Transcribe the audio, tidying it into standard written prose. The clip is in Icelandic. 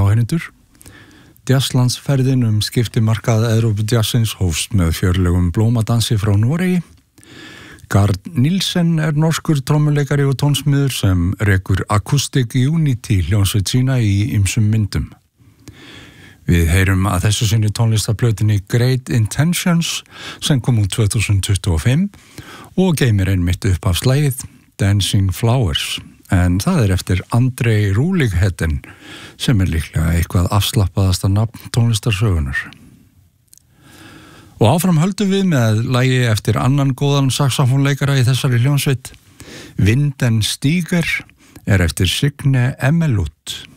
áheyrendur. Jazzlandsferðin skiptimarkað Evrópujazzins hófst með fjörlegum blómadansi frá Noregi. Gard Nielsen norskur trommuleikari og tónsmiður sem rekur Acoustic Unity hljómsveit sína í ýmsum myndum. Við heyrum að þessu sinni tónlistarplötunni Great Intentions sem kom út 2025 og geymir einmitt upphafslagið Dancing Flowers, en það eftir Andrei Rúligheden sem líklega eitthvað afslappaðasta nafn tónlistarsögunar. Og áfram höldum við með lagi eftir annan góðan saxofónleikara í þessari hljómsveit. Wind and Stiger eftir Signe Emmelut.